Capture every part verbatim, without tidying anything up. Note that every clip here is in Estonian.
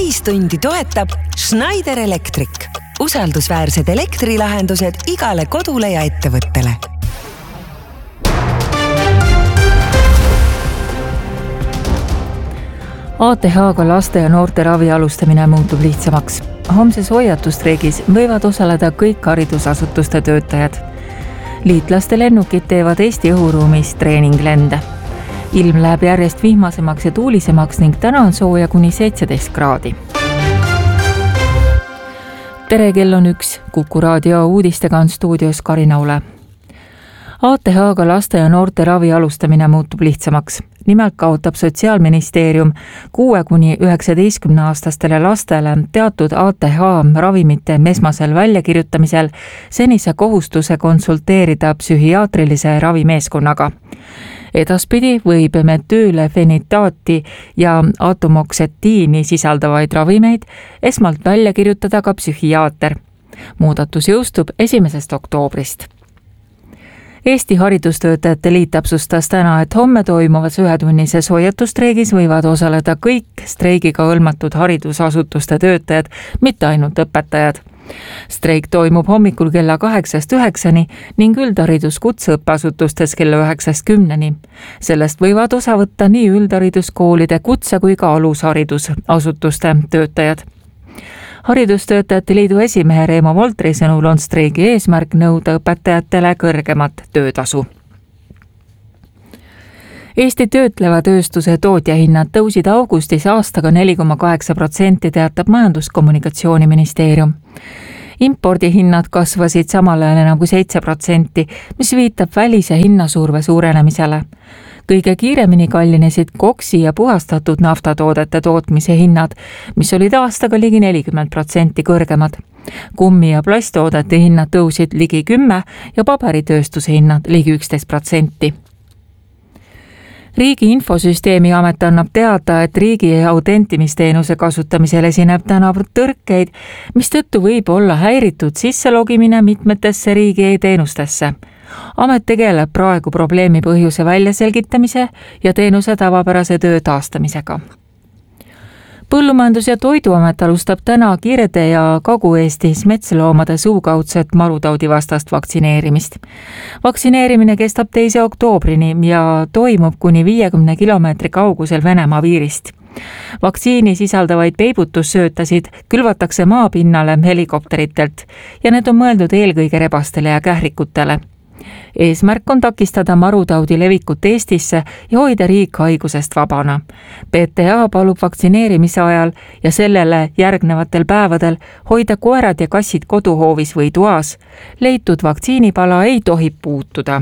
täistundi toetab Schneider Electric. Usaldusväärsed elektrilahendused igale kodule ja ettevõttele. A T H-ga laste ja noorte ravi alustamine muutub lihtsamaks. Homses hoiatustreigis võivad osaleda kõik haridusasutuste töötajad. Liitlaste lennukid teevad Eesti õhuruumis treeninglende. Ilm läheb järjest vihmasemaks ja tuulisemaks ning täna on sooja kuni seitseteist kraadi. Tere, kell on üks. Kuku raadio uudistega on stuudios Karina Ule. A T H-ga laste ja noorte ravi alustamine muutub lihtsamaks. Nimelt kaotab Sotsiaalministeerium kuue kuni üheksateistkümne aastastele lastele teatud A T H ravimite esmasel väljakirjutamisel senise kohustuse konsulteerida psühhiaatrilise ravimeeskonnaga. Edaspidi võib metüülefenitaati ja atomoksetiini sisaldavaid ravimeid esmalt välja kirjutada ka psühhiaater. Muudatus jõustub esimesest oktoobrist. Eesti haridustöötajate liit täpsustas täna, et homme toimuvas ühetunnises hoiatustreigis võivad osaleda kõik streigiga hõlmatud haridusasutuste töötajad, mitte ainult õpetajad. Streik toimub hommikul kella kaheksast üheksani ning üldharidus kutseõppeasutustes kella üheksast kümneni. Sellest võivad osa võtta nii üldhariduskoolide, kutse kui ka alusharidusasutuste töötajad. Haridustöötajate liidu esimehe Reemo Voltri sõnul on streigi eesmärk nõuda õpetajatele kõrgemat töötasu. Eesti töötleva tööstuse tootjahinnad tõusid augustis aastaga neli koma kaheksa protsenti, teatab Majandus-kommunikatsiooniministeerium. Impordihinnad kasvasid samal ajal enam kui seitse protsenti, mis viitab välise hinnasurve suurenemisele. Kõige kiiremini kallinesid koksi ja puhastatud naftatoodete tootmise hinnad, mis olid aastaga ligi nelikümmend protsenti kõrgemad. Kummi- ja plasttoodete hinnad tõusid ligi kümme ja paberitööstuse hinnad ligi üksteist protsenti. Riigi infosüsteemi amet annab teada, et riigi autentimisteenuse kasutamisel esineb täna tõrkeid, mis tõttu võib olla häiritud sisselogimine mitmetesse riigi e-teenustesse. Amet tegeleb praegu probleemi põhjuse väljaselgitamise ja teenuse tavapärase töö taastamisega. Põllumajandus- ja Toiduamet alustab täna Kirde ja Kagu-Eestis metsloomade suukaudset marutaudi vastast vaktsineerimist. Vaktsineerimine kestab teise oktoobrini ja toimub kuni viiekümne kilomeetri kaugusel Venemaa piirist. Vaktsiini sisaldavaid peibutussöötasid külvatakse maapinnale helikopteritelt ja need on mõeldud eelkõige rebastele ja kährikutele. Eesmärk on takistada marutaudi levikut Eestisse ja hoida riik haigusest vabana. P T A palub vaktsineerimise ajal ja sellele järgnevatel päevadel hoida koerad ja kassid koduhoovis või toas. Leitud vaktsiinipala ei tohi puutuda.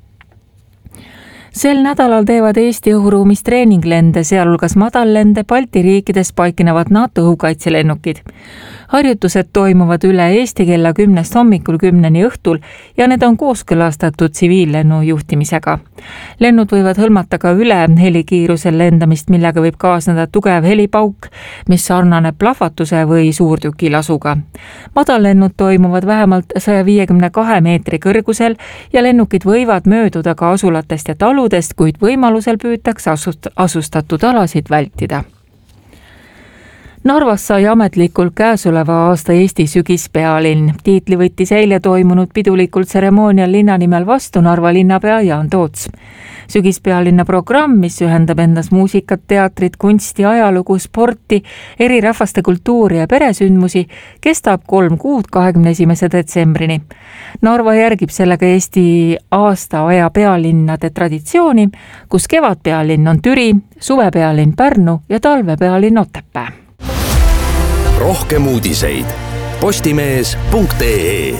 Sel nädalal teevad Eesti õhuruumis treeninglende, sealhulgas madallende Balti riikides paiknevad NATO õhukaitselennukid. Harjutused toimuvad üle Eesti kella kümnest hommikul kümneni õhtul ja need on kooskõlastatud tsiviillennu juhtimisega. Lennud võivad hõlmata ka üle helikiirusel lendamist, millega võib kaasneda tugev helipauk, mis sarnaneb plahvatuse või suurtükilasuga. Madallennud toimuvad vähemalt saja viiekümne kahe meetri kõrgusel ja lennukid võivad mööduda ka asulatest ja taludest, kuid võimalusel püütakse asust- asustatud alasid vältida. Narvas sai ametlikult käesoleva aasta Eesti sügispealinn. Tiitli võttis eile toimunud pidulikult tseremoonial linna nimel vastu Narva linnapea Jaan Toots. Sügispealinna programm, mis ühendab endas muusikat, teatrit, kunsti, ajalugu, sporti, eri rahvaste kultuuri ja peresündmusi, kestab kolm kuud kahekümne esimese detsembrini. Narva järgib sellega Eesti aasta aja pealinnade traditsiooni, kus kevadpealinn on Türi, suvepealinn Pärnu ja talvepealinn Otepää. Rohkem uudiseid postimees punkt ee.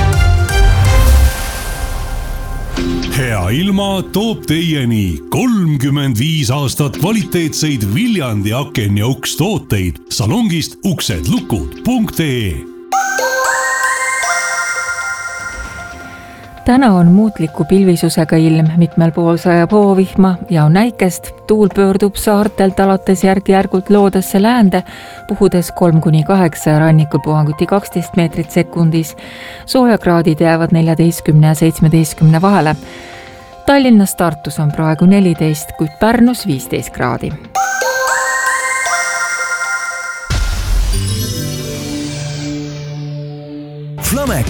Hea ilma toob teieni kolmkümmend viis aastat kvaliteetseid Viljandi aken ja uks tooteid salongist uksed lukud punkt ee. Täna on muutliku pilvisusega ilm, mitmel pool sajab hoovihma ja on näikest. Tuul pöördub saartelt alates järk-järgult loodesse läände, puhudes kolm kuni kaheksa ja rannikul puhanguti kaksteist meetrit sekundis. Soojakraadid jäävad neljateistkümne ja seitsmeteistkümne vahele. Tallinnas Tartus on praegu neliteist, kuid Pärnus viisteist kraadi.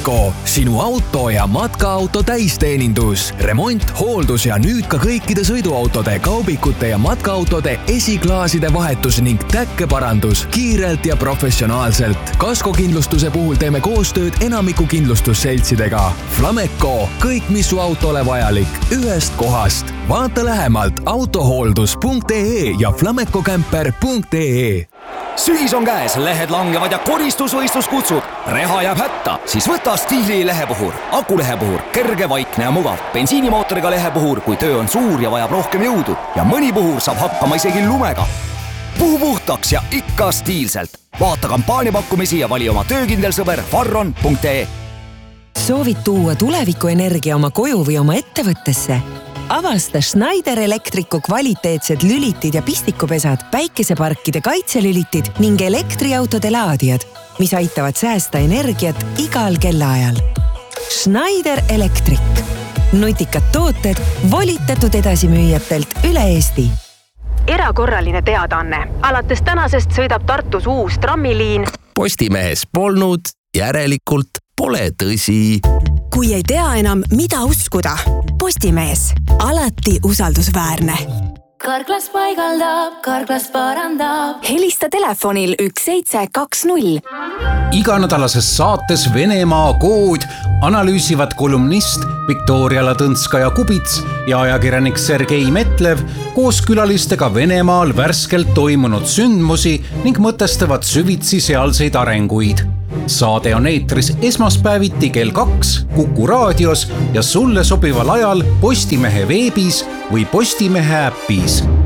Flameco, sinu auto ja matkaauto täisteenindus, remont, hooldus ja nüüd ka kõikide sõiduautode, kaubikute ja matkaautode esiklaaside vahetus ning täkkeparandus kiirelt ja professionaalselt. Kaskokindlustuse puhul teeme koostööd enamiku kindlustusseltsidega. Flameco, kõik mis su autole vajalik, ühest kohast. Vaata lähemalt autohooldus punkt ee ja flamecocamper punkt ee. Sügis on käes, lehed langevad ja koristusvõistlus kutsub. Reha jääb hätta, siis võta Stiili lehepuhur. Akulehepuhur, kerge, vaikne ja mugav. Bensiinimootoriga lehepuhur, kui töö on suur ja vajab rohkem jõudu. Ja mõni puhur saab hakkama isegi lumega. Puhu puhtaks ja ikka stiilselt. Vaata kampaaniapakkumisi ja vali oma töökindel sõber farron punkt ee. Soovid tuua tulevikuenergia oma koju või oma ettevõttesse? Avasta Schneider Electricu kvaliteetsed lülitid ja pistikupesad, päikeseparkide kaitselülitid ning elektriautode laadijad, mis aitavad säästa energiat igal kellaajal. Schneider Electric. Nutikad tooted volitatud edasimüüjatelt üle Eesti. Erakorraline teadaanne. Alates tänasest sõidab Tartus uus trammiliin. Postimehes polnud, järelikult pole tõsi. Kui ei tea enam, mida uskuda. Postimees. Alati usaldusväärne. Karklas paigaldab, Karklas parandab. Helista telefonil üks seitse kaks null. Iganädalases saates Venemaa kood analüüsivad kolumnist Viktoria Ladõnskaja-Kubits ja ajakirjanik Sergei Metlev koos külalistega Venemaal värskelt toimunud sündmusi ning mõtestavad süvitsi sealseid arenguid. Saade on eetris esmaspäeviti kell kaks Kuku raadios ja sulle sobival ajal Postimehe veebis või Postimehe äppis.